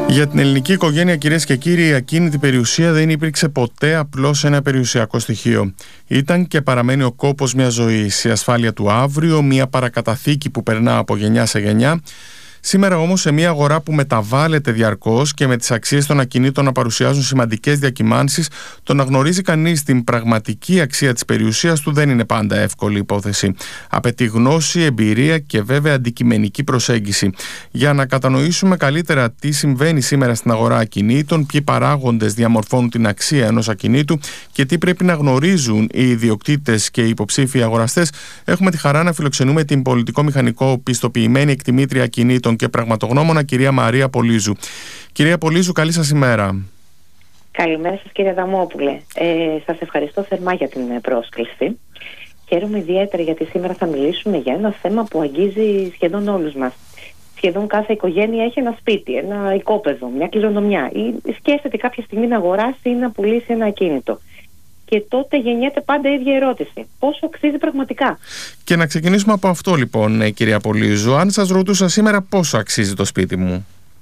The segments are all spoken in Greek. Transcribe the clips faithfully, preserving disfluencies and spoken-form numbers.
Για την ελληνική οικογένεια, κυρίες και κύριοι, η ακίνητη περιουσία δεν υπήρξε ποτέ απλώς ένα περιουσιακό στοιχείο. Ήταν και παραμένει ο κόπος μιας ζωής, η ασφάλεια του αύριο, μια παρακαταθήκη που περνά από γενιά σε γενιά. Σήμερα όμως, σε μια αγορά που μεταβάλλεται διαρκώς και με τις αξίες των ακινήτων να παρουσιάζουν σημαντικές διακυμάνσεις, το να γνωρίζει κανείς την πραγματική αξία της περιουσίας του δεν είναι πάντα εύκολη υπόθεση. Απαιτεί γνώση, εμπειρία και βέβαια αντικειμενική προσέγγιση. Για να κατανοήσουμε καλύτερα τι συμβαίνει σήμερα στην αγορά ακινήτων, ποιοι παράγοντες διαμορφώνουν την αξία ενός ακινήτου και τι πρέπει να γνωρίζουν οι ιδιοκτήτες και οι υποψήφιοι αγοραστές, έχουμε τη χαρά να φιλοξενούμε την πολιτικό-μηχανικό πιστοποιημένη εκτιμήτρια ακινήτων και πραγματογνώμονα κυρία Μαρία Πολύζου. Κυρία Πολύζου, καλή σας ημέρα. Καλημέρα σας, κύριε Αδαμόπουλε. Ε, σας ευχαριστώ θερμά για την πρόσκληση. Χαίρομαι ιδιαίτερα γιατί σήμερα θα μιλήσουμε για ένα θέμα που αγγίζει σχεδόν όλους μας. Σχεδόν κάθε οικογένεια έχει ένα σπίτι, ένα οικόπεδο, μια κληρονομιά, ή σκέφτεται κάποια στιγμή να αγοράσει ή να πουλήσει ένα ακίνητο. Και τότε γεννιέται πάντα η ίδια ερώτηση. Πόσο αξίζει πραγματικά? Και να ξεκινήσουμε από αυτό λοιπόν, κυρία Πολύζου. Αν σας ρωτούσα σήμερα πόσο αξίζει το σπίτι μου,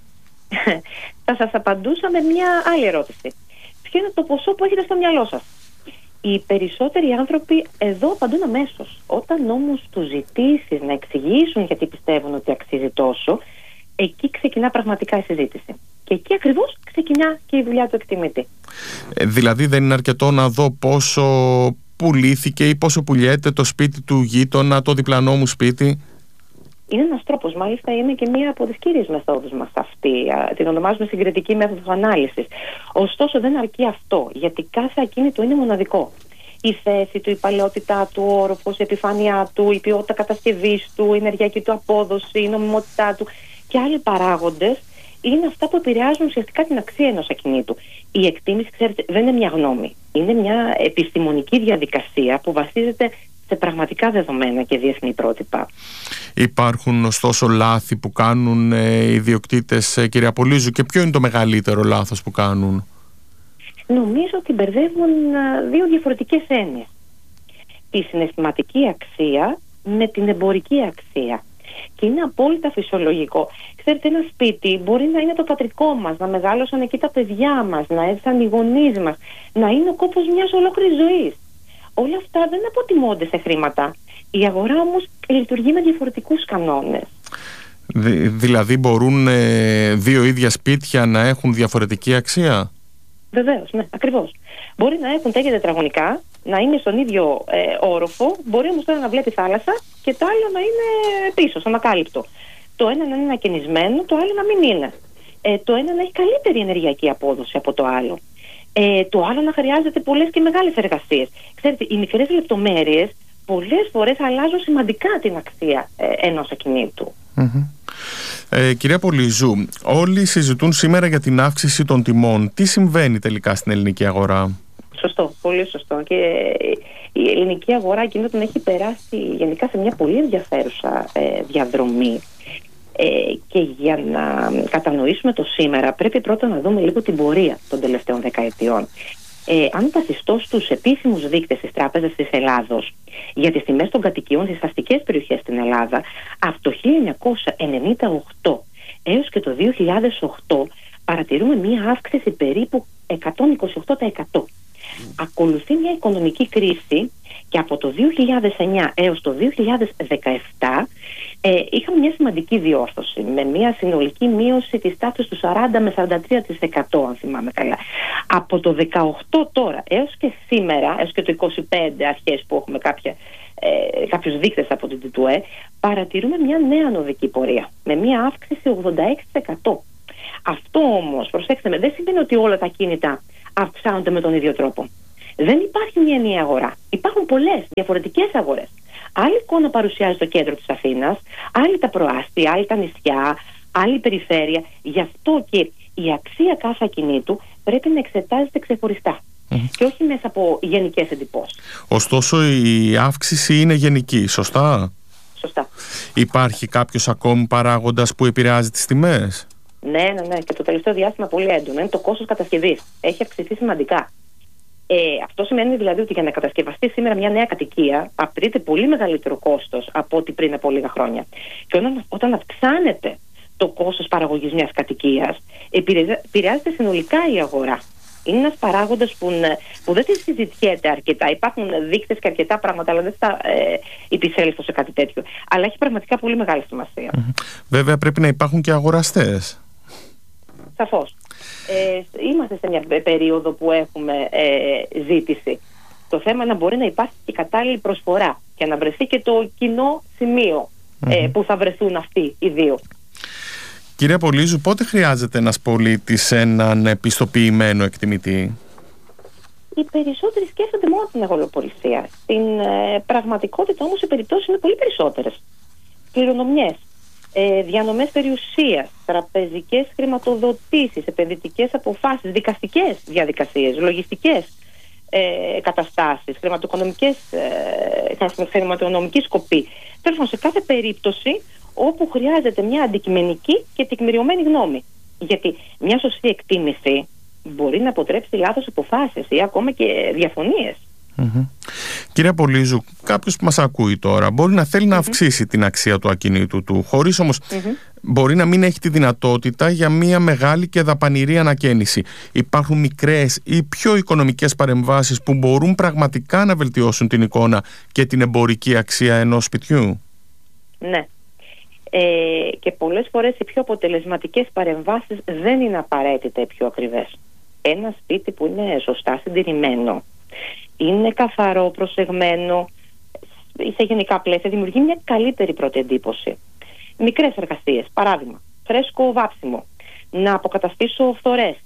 θα σας απαντούσα με μια άλλη ερώτηση. Ποιο είναι το ποσό που έχετε στο μυαλό σας? Οι περισσότεροι άνθρωποι εδώ απαντούν αμέσως. Όταν όμως τους ζητήσεις να εξηγήσουν γιατί πιστεύουν ότι αξίζει τόσο, εκεί ξεκινά πραγματικά η συζήτηση. Και εκεί ακριβώς ξεκινά και η δουλειά του εκτιμητή. Ε, δηλαδή δεν είναι αρκετό να δω πόσο πουλήθηκε ή πόσο πουλιέται το σπίτι του γείτονα, το διπλανό μου σπίτι? Είναι ένας τρόπος, μάλιστα είναι και μία από τις κύριες μεθόδους μας αυτή. Την ονομάζουμε συγκριτική μέθοδος ανάλυσης. Ωστόσο δεν αρκεί αυτό, γιατί κάθε ακίνητο είναι μοναδικό. Η θέση του, η παλαιότητά του, ο όροφος, η επιφάνειά του, η ποιότητα κατασκευής του, η ενεργειακή του απόδοση, η νομιμότητά του και άλλοι παράγοντες είναι αυτά που επηρεάζουν ουσιαστικά την αξία ενός ακινήτου. Η εκτίμηση, ξέρετε, δεν είναι μια γνώμη. Είναι μια επιστημονική διαδικασία που βασίζεται σε πραγματικά δεδομένα και διεθνή πρότυπα. Υπάρχουν ωστόσο λάθη που κάνουν ε, οι ιδιοκτήτες, ε, κυρία Πολύζου, και ποιο είναι το μεγαλύτερο λάθος που κάνουν? Νομίζω ότι μπερδεύουν ε, δύο διαφορετικές έννοιες. Τη συναισθηματική αξία με την εμπορική αξία. Και είναι απόλυτα φυσιολογικό. Ξέρετε, ένα σπίτι μπορεί να είναι το πατρικό μας, να μεγάλωσαν εκεί τα παιδιά μας, να έρθαν οι γονείς μας, να είναι ο κόπος μιας ολόκληρης ζωής. Όλα αυτά δεν αποτιμώνται σε χρήματα. Η αγορά όμως λειτουργεί με διαφορετικούς κανόνες. Δη, δηλαδή μπορούν ε, δύο ίδια σπίτια να έχουν διαφορετική αξία? Βεβαίως, ναι, ακριβώς. Μπορεί να έχουν τα ίδια τετραγωνικά, να είναι στον ίδιο ε, όροφο, μπορεί όμως τώρα να βλέπει θάλασσα και το άλλο να είναι πίσω, στον ακάλυπτο. Το ένα να είναι ακενισμένο, το άλλο να μην είναι. Ε, το ένα να έχει καλύτερη ενεργειακή απόδοση από το άλλο. Ε, το άλλο να χρειάζεται πολλές και μεγάλες εργασίες. Ξέρετε, οι μικρές λεπτομέρειες πολλές φορές αλλάζουν σημαντικά την αξία ε, ενός ακινήτου. Mm-hmm. Ε, κυρία Πολύζου, όλοι συζητούν σήμερα για την αύξηση των τιμών. Τι συμβαίνει τελικά στην ελληνική αγορά? Σωστό, πολύ σωστό. Και η ελληνική αγορά ακινήτων έχει περάσει γενικά σε μια πολύ ενδιαφέρουσα ε, διαδρομή. Ε, και για να κατανοήσουμε το σήμερα πρέπει πρώτα να δούμε λίγο την πορεία των τελευταίων δεκαετιών. Ε, αν βασιστώ στους επίσημους δείκτες της Τράπεζας της Ελλάδος για τις τιμές των κατοικιών στις αστικές περιοχές στην Ελλάδα, από το χίλια εννιακόσια ενενήντα οκτώ έως και το δύο χιλιάδες οκτώ παρατηρούμε μία αύξηση περίπου εκατόν είκοσι οκτώ τοις εκατό. Ακολουθεί μια οικονομική κρίση και από το δύο χιλιάδες εννιά έως το δύο χιλιάδες δεκαεπτά ε, είχαμε μια σημαντική διόρθωση με μια συνολική μείωση της τάξης του σαράντα με σαράντα τρία τοις εκατό, αν θυμάμαι καλά. Από το δεκαοκτώ τώρα έως και σήμερα, έως και το είκοσι πέντε αρχές που έχουμε κάποια, ε, κάποιους δείκτες από την ΤΤΟΕ, παρατηρούμε μια νέα ανωδική πορεία με μια αύξηση ογδόντα έξι τοις εκατό. Αυτό όμως, προσέξτε με, δεν σημαίνει ότι όλα τα κίνητα αυξάνονται με τον ίδιο τρόπο. Δεν υπάρχει μια ενιαία αγορά. Υπάρχουν πολλές διαφορετικές αγορές. Άλλη εικόνα παρουσιάζει το κέντρο της Αθήνας, άλλη τα προάστια, άλλη τα νησιά, άλλη περιφέρεια. Γι' αυτό και η αξία κάθε ακινήτου πρέπει να εξετάζεται ξεχωριστά mm-hmm. και όχι μέσα από γενικές εντυπώσεις. Ωστόσο η αύξηση είναι γενική, σωστά? Σωστά. Υπάρχει κάποιος ακόμη παράγοντας που επηρεάζει τις τιμές? Ναι, ναι, ναι. Και το τελευταίο διάστημα πολύ έντονο είναι το κόστος κατασκευής. Έχει αυξηθεί σημαντικά. Ε, αυτό σημαίνει δηλαδή ότι για να κατασκευαστεί σήμερα μια νέα κατοικία απαιτείται πολύ μεγαλύτερο κόστος από ό,τι πριν από λίγα χρόνια. Και όταν, όταν αυξάνεται το κόστος παραγωγής μιας κατοικίας, επηρεάζεται συνολικά η αγορά. Είναι ένας παράγοντας που, που δεν τη συζητιέται αρκετά. Υπάρχουν δείκτες και αρκετά πράγματα, αλλά δεν θα ε, επισέλθω σε κάτι τέτοιο. Αλλά έχει πραγματικά πολύ μεγάλη σημασία. Mm-hmm. Βέβαια, πρέπει να υπάρχουν και αγοραστές. Σαφώς. Ε, είμαστε σε μια περίοδο που έχουμε ε, ζήτηση. Το θέμα είναι να μπορεί να υπάρχει και κατάλληλη προσφορά και να βρεθεί και το κοινό σημείο mm-hmm. ε, που θα βρεθούν αυτοί οι δύο. Κυρία Πολύζου, πότε χρειάζεται ένας πολίτης έναν επιστοποιημένο εκτιμητή? Οι περισσότεροι σκέφτονται μόνο την αγοροπολισία. Στην ε, πραγματικότητα όμως οι περιπτώσεις είναι πολύ περισσότερες. Κληρονομιές, ε, διανομές περιουσίας, τραπεζικές χρηματοδοτήσεις, επενδυτικές αποφάσεις, δικαστικές διαδικασίες, λογιστικές ε, καταστάσεις, χρηματοοικονομικές, ε, χρηματοοικονομική σκοπή. Τέλος πάντων, σε κάθε περίπτωση όπου χρειάζεται μια αντικειμενική και τεκμηριωμένη γνώμη. Γιατί μια σωστή εκτίμηση μπορεί να αποτρέψει λάθος αποφάσεις ή ακόμα και διαφωνίες. Mm-hmm. Κυρία Πολύζου, κάποιος που μας ακούει τώρα μπορεί να θέλει mm-hmm. να αυξήσει την αξία του ακινήτου του, χωρίς όμως mm-hmm. μπορεί να μην έχει τη δυνατότητα για μια μεγάλη και δαπανηρή ανακαίνιση. Υπάρχουν μικρές ή πιο οικονομικές παρεμβάσεις που μπορούν πραγματικά να βελτιώσουν την εικόνα και την εμπορική αξία ενός σπιτιού? Ναι. Ε, και πολλές φορές οι πιο αποτελεσματικές παρεμβάσεις δεν είναι απαραίτητα οι πιο ακριβές. Ένα σπίτι που είναι σωστά συντηρημένο, είναι καθαρό, προσεγμένο, σε γενικά πλαίσια, δημιουργεί μια καλύτερη πρώτη εντύπωση. Μικρές εργασίες, παράδειγμα, φρέσκο βάψιμο, να αποκαταστήσω φθορές,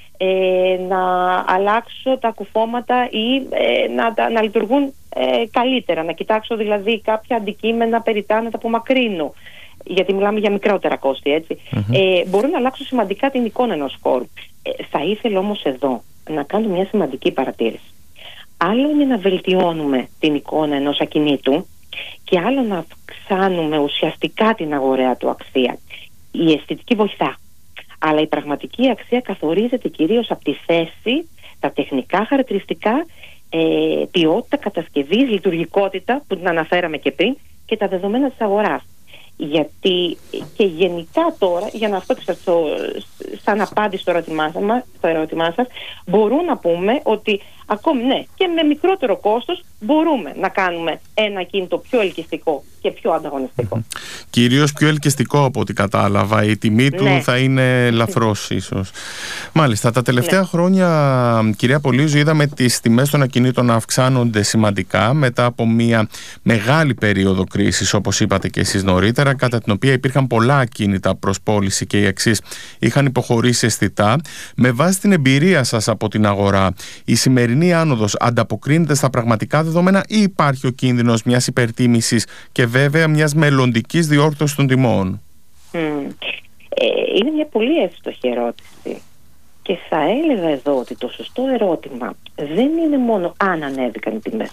ε, να αλλάξω τα κουφώματα ή ε, να, να λειτουργούν ε, καλύτερα, να κοιτάξω δηλαδή κάποια αντικείμενα περιττά να τα απομακρύνω, γιατί μιλάμε για μικρότερα κόστη, έτσι. Mm-hmm. Ε, μπορούν να αλλάξουν σημαντικά την εικόνα ενός χώρου. Ε, θα ήθελα όμως εδώ να κάνω μια σημαντική παρατήρηση. Άλλο είναι να βελτιώνουμε την εικόνα ενός ακινήτου και άλλο να αυξάνουμε ουσιαστικά την αγοραία του αξία. Η αισθητική βοηθά, αλλά η πραγματική αξία καθορίζεται κυρίως από τη θέση, τα τεχνικά χαρακτηριστικά, ε, ποιότητα κατασκευής, λειτουργικότητα που την αναφέραμε και πριν και τα δεδομένα της αγοράς. Γιατί και γενικά τώρα, για να αυτό εξαρτώ σαν απάντηση στο ερώτημά, στο ερώτημά σας, μπορούμε να πούμε ότι ακόμη ναι, και με μικρότερο κόστος μπορούμε να κάνουμε ένα κίνητο πιο ελκυστικό και πιο ανταγωνιστικό. Κυρίως πιο ελκυστικό από ό,τι κατάλαβα. Η τιμή του ναι. θα είναι ελαφρώς ίσως. Μάλιστα, τα τελευταία ναι. χρόνια, κυρία Πολύζου, είδαμε τις τιμές των ακινήτων να αυξάνονται σημαντικά μετά από μια μεγάλη περίοδο κρίσης, όπως είπατε και εσείς νωρίτερα, κατά την οποία υπήρχαν πολλά ακίνητα προς πώληση και οι εξής είχαν υποχωρήσει αισθητά. Με βάση την εμπειρία σας από την αγορά, η σημερινή άνοδος ανταποκρίνεται στα πραγματικά δεδομένα ή υπάρχει ο κίνδυνος μιας υπερτίμησης και βέβαια μιας μελλοντικής διόρθωσης των τιμών? Mm. Ε, είναι μια πολύ εύστοχη ερώτηση και θα έλεγα εδώ ότι το σωστό ερώτημα δεν είναι μόνο αν ανέβηκαν οι τιμές.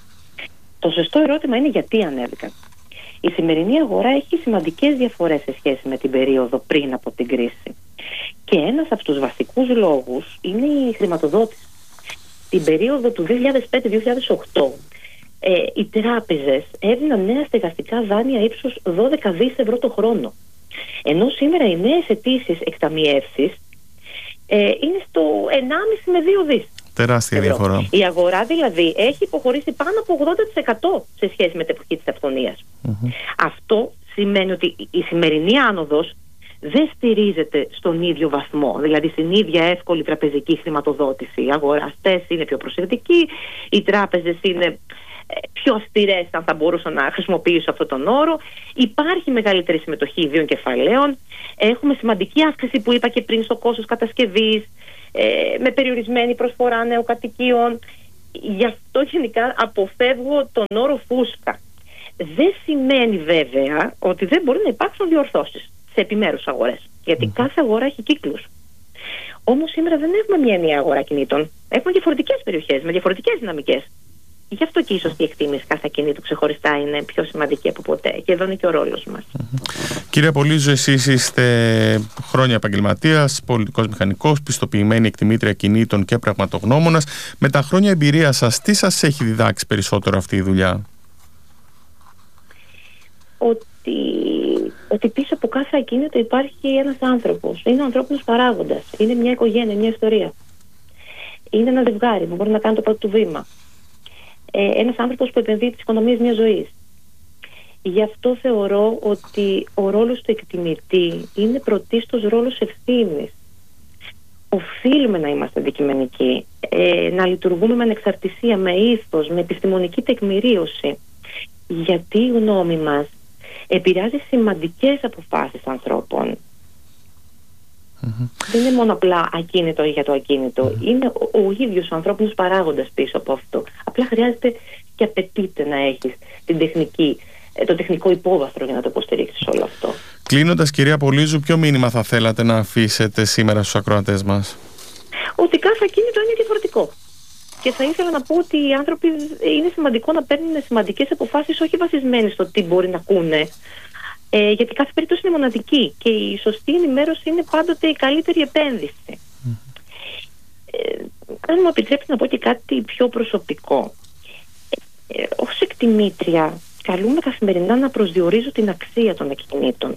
Το σωστό ερώτημα είναι γιατί ανέβηκαν. Η σημερινή αγορά έχει σημαντικές διαφορές σε σχέση με την περίοδο πριν από την κρίση. Και ένας από τους βασικούς λόγους είναι η χρηματοδότηση. Την περίοδο του δύο χιλιάδες πέντε με δύο χιλιάδες οκτώ ε, οι τράπεζες έδιναν νέα στεγαστικά δάνεια ύψους δώδεκα δισεκατομμύρια ευρώ το χρόνο. Ενώ σήμερα οι νέες αιτήσεις εκταμιεύσεις ε, είναι στο ενάμιση με δύο δισεκατομμύρια. Τεράστια ευρώ. Διαφορά. Η αγορά δηλαδή έχει υποχωρήσει πάνω από ογδόντα τοις εκατό σε σχέση με την εποχή της αυθονίας. Mm-hmm. Αυτό σημαίνει ότι η σημερινή άνοδος δεν στηρίζεται στον ίδιο βαθμό, δηλαδή στην ίδια εύκολη τραπεζική χρηματοδότηση. Οι αγοραστές είναι πιο προσεκτικοί, οι τράπεζες είναι πιο αυστηρές, αν θα μπορούσα να χρησιμοποιήσω αυτόν τον όρο. Υπάρχει μεγαλύτερη συμμετοχή ιδίων κεφαλαίων. Έχουμε σημαντική αύξηση που είπα και πριν στο κόστος κατασκευής, ε, με περιορισμένη προσφορά νεοκατοικίων. Γι' αυτό γενικά αποφεύγω τον όρο φούσκα. Δεν σημαίνει βέβαια ότι δεν μπορεί να υπάρξουν διορθώσεις σε επιμέρους αγορές. Γιατί mm. κάθε αγορά έχει κύκλους. Όμως σήμερα δεν έχουμε μια ενιαία αγορά κινήτων. Έχουμε διαφορετικές περιοχές με διαφορετικές δυναμικές. Γι' αυτό και η σωστή εκτίμηση κάθε κινήτου ξεχωριστά είναι πιο σημαντική από ποτέ. Και εδώ είναι και ο ρόλος μας. Mm-hmm. Κύριε Πολύζου, εσείς είστε χρόνια επαγγελματίας, πολιτικός μηχανικός, πιστοποιημένη εκτιμήτρια κινήτων και πραγματογνώμονας. Με τα χρόνια εμπειρίας σας, τι σας έχει διδάξει περισσότερο αυτή η δουλειά? Ότι ότι πίσω από κάθε ακίνητο υπάρχει ένας άνθρωπος. Είναι ο ανθρώπινος παράγοντας. Είναι μια οικογένεια, μια ιστορία. Είναι ένα ζευγάρι που μπορεί να κάνει το πρώτο του βήμα. Ε, ένας άνθρωπος που επενδύει τις οικονομίες μιας ζωής. Γι' αυτό θεωρώ ότι ο ρόλος του εκτιμητή είναι πρωτίστως ρόλος ευθύνης. Οφείλουμε να είμαστε αντικειμενικοί, ε, να λειτουργούμε με ανεξαρτησία, με ήθος, με επιστημονική τεκμηρίωση. Γιατί η γνώμη μας επηρεάζει σημαντικές αποφάσεις ανθρώπων. Mm-hmm. Δεν είναι μόνο απλά ακίνητο ή για το ακίνητο. Mm-hmm. Είναι ο, ο ίδιος ο ανθρώπινος παράγοντας πίσω από αυτό. Απλά χρειάζεται και απαιτείται να έχεις την τεχνική, το τεχνικό υπόβαθρο για να το υποστηρίξεις όλο αυτό. Κλείνοντας, κυρία Πολύζου, ποιο μήνυμα θα θέλατε να αφήσετε σήμερα στους ακροατές μας? Ότι κάθε ακίνητο είναι διαφορετικό. Και θα ήθελα να πω ότι οι άνθρωποι είναι σημαντικό να παίρνουν σημαντικές αποφάσεις, όχι βασισμένες στο τι μπορεί να ακούνε. Ε, γιατί κάθε περίπτωση είναι μοναδική και η σωστή ενημέρωση είναι πάντοτε η καλύτερη επένδυση. Mm. Ε, αν μου επιτρέψετε να πω και κάτι πιο προσωπικό. Ε, ε, ως εκτιμήτρια καλούμε καθημερινά να προσδιορίζω την αξία των ακινήτων.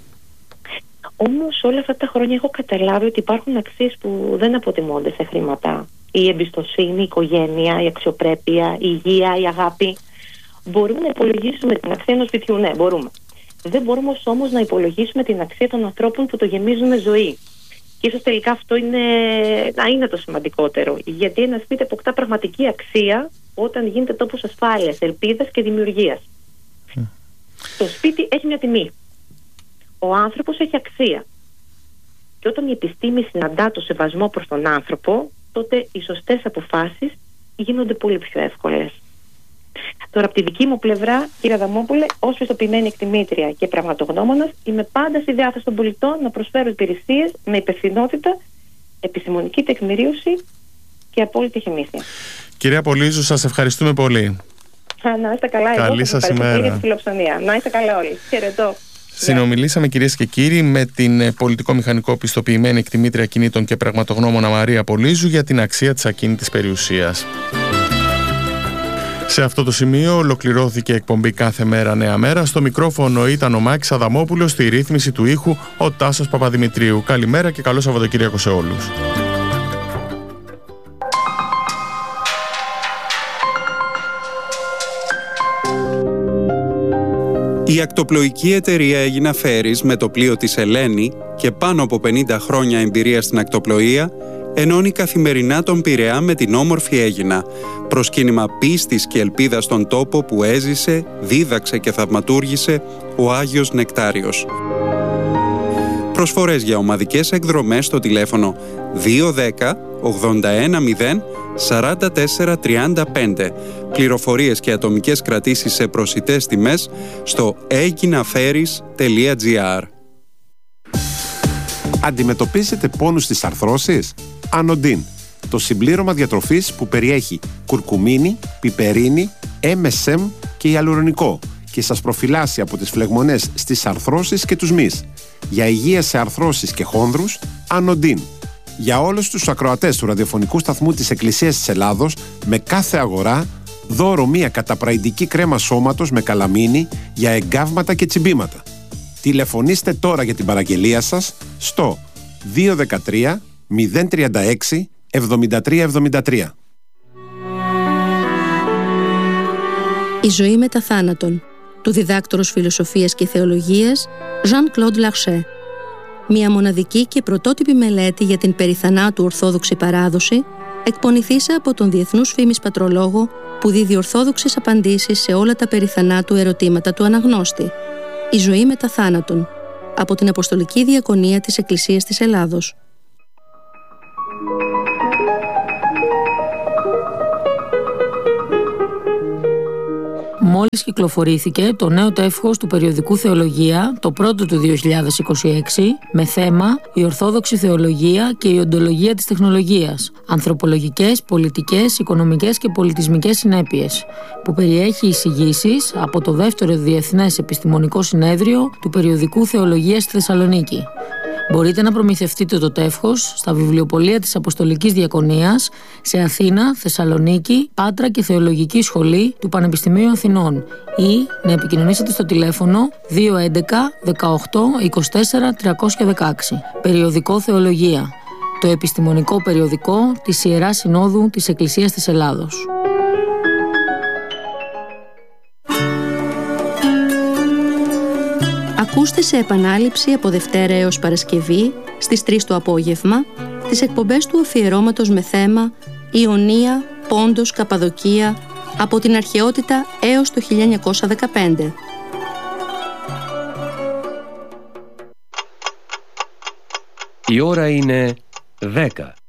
Όμως όλα αυτά τα χρόνια έχω καταλάβει ότι υπάρχουν αξίες που δεν αποτιμώνται σε χρήματα. Η εμπιστοσύνη, η οικογένεια, η αξιοπρέπεια, η υγεία, η αγάπη. Μπορούμε να υπολογίσουμε την αξία ενός σπιτιού, ναι, μπορούμε. Δεν μπορούμε όμως να υπολογίσουμε την αξία των ανθρώπων που το γεμίζουν με ζωή. Και ίσως τελικά αυτό είναι, να είναι το σημαντικότερο. Γιατί ένα σπίτι αποκτά πραγματική αξία όταν γίνεται τόπος ασφάλειας, ελπίδας και δημιουργίας. Mm. Το σπίτι έχει μια τιμή. Ο άνθρωπος έχει αξία. Και όταν η επιστήμη συναντά το σεβασμό προς τον άνθρωπο, τότε οι σωστές αποφάσεις γίνονται πολύ πιο εύκολες. Τώρα, από τη δική μου πλευρά, κύριε Αδαμόπουλε, ως πιστοποιημένη εκτιμήτρια και πραγματογνώμονας, είμαι πάντα στη διάθεση των πολιτών να προσφέρω υπηρεσίες με υπευθυνότητα, επιστημονική τεκμηρίωση και απόλυτη χεμήθεια. Κυρία Πολύζου, σας ευχαριστούμε πολύ. Α, να είστε καλά. Καλή σας ημέρα. Για τη φιλοξενία. Να είστε καλά όλοι. Χαιρετώ. Συνομιλήσαμε, κυρίες και κύριοι, με την πολιτικό-μηχανικό πιστοποιημένη εκτιμήτρια ακινήτων και πραγματογνώμονα Μαρία Πολύζου για την αξία της ακίνητης περιουσίας. Σε αυτό το σημείο ολοκληρώθηκε η εκπομπή Κάθε Μέρα Νέα Μέρα. Στο μικρόφωνο ήταν ο Μάκης Αδαμόπουλος, στη ρύθμιση του ήχου ο Τάσος Παπαδημητρίου. Καλημέρα και καλό Σαββατοκύριακο σε όλους. Η ακτοπλοϊκή εταιρεία Αίγινα Φέρις με το πλοίο της Ελένη και πάνω από πενήντα χρόνια εμπειρία στην ακτοπλοεία ενώνει καθημερινά τον Πειραιά με την όμορφη Αίγινα, προσκύνημα πίστης και ελπίδας στον τόπο που έζησε, δίδαξε και θαυματούργησε ο Άγιος Νεκτάριος. Προσφορές για ομαδικές εκδρομές στο τηλέφωνο δύο ένα μηδέν ογδόντα ένα μηδέν σαράντα τέσσερα τριάντα πέντε. Πληροφορίες και ατομικές κρατήσεις σε προσιτές τιμές στο αίγιναφέρις τελεία τζι άρ. Αντιμετωπίζετε πόνους στις αρθρώσεις? Ανοντίν, το συμπλήρωμα διατροφής που περιέχει κουρκουμίνη, πιπερίνη, εμ ες εμ και ιαλουρονικό και σας προφυλάσσει από τις φλεγμονές στις αρθρώσεις και τους μυς. Για υγεία σε αρθρώσεις και χόνδρους, Ανοντίν. Για όλους τους ακροατές του ραδιοφωνικού σταθμού της Εκκλησίας της Ελλάδος, με κάθε αγορά, δώρο μία καταπραϊντική κρέμα σώματος με καλαμίνη για εγκάβματα και τσιμπήματα. Τηλεφωνήστε τώρα για την παραγγελία σας στο δύο ένα τρία μηδέν τρία έξι εβδομήντα τρία εβδομήντα τρία. Η ζωή μετά θάνατον, του διδάκτορος φιλοσοφίας και θεολογίας Jean-Claude Larcher. Μια μοναδική και πρωτότυπη μελέτη για την περιθανάτου ορθόδοξη παράδοση, εκπονηθήσα από τον διεθνούς φήμης πατρολόγο που δίδει ορθόδοξες απαντήσεις σε όλα τα περιθανάτου ερωτήματα του αναγνώστη. Η ζωή μετά θάνατον, από την Αποστολική Διακονία της Εκκλησίας της Ελλάδος. Μόλις κυκλοφορήθηκε το νέο τεύχος του περιοδικού Θεολογία, το πρώτο του δύο χιλιάδες είκοσι έξι, με θέμα «Η Ορθόδοξη Θεολογία και η Οντολογία της Τεχνολογίας. Ανθρωπολογικές, πολιτικές, οικονομικές και πολιτισμικές συνέπειες», που περιέχει εισηγήσεις από το δεύτερο Διεθνές Επιστημονικό Συνέδριο του Περιοδικού Θεολογία στη Θεσσαλονίκη. Μπορείτε να προμηθευτείτε το τεύχος στα βιβλιοπωλεία της Αποστολικής Διακονίας σε Αθήνα, Θεσσαλονίκη, Πάτρα και Θεολογική Σχολή του Πανεπιστημίου Αθηνών ή να επικοινωνήσετε στο τηλέφωνο δύο έντεκα δεκαοκτώ είκοσι τέσσερα τριακόσια δεκαέξι. Περιοδικό Θεολογία, το επιστημονικό περιοδικό της Ιεράς Συνόδου της Εκκλησίας της Ελλάδος. Ακούστε σε επανάληψη από Δευτέρα έως Παρασκευή στις τρεις το απόγευμα τις εκπομπές του αφιερώματος με θέμα Ιωνία, Πόντος, Καπαδοκία από την αρχαιότητα έως το χίλια εννιακόσια δεκαπέντε. Η ώρα είναι δέκα.